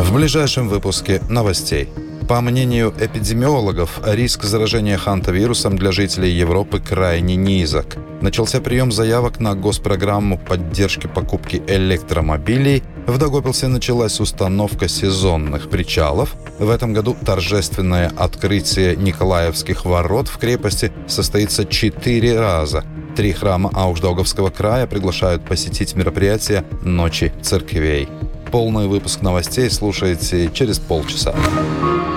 В ближайшем выпуске новостей. По мнению эпидемиологов, риск заражения хантавирусом для жителей Европы крайне низок. Начался прием заявок на госпрограмму поддержки покупки электромобилей. В Даугавпилсе началась установка сезонных причалов. В этом году торжественное открытие Николаевских ворот в крепости состоится 4 раза. 3 храма Аушдаугавского края приглашают посетить мероприятие «Ночи церквей». Полный выпуск новостей слушайте через полчаса.